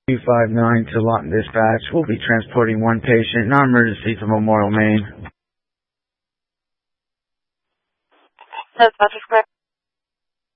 259 to Lawton Dispatch. We'll be transporting one patient, non-emergency, to Memorial, Maine. Dispatch is correct.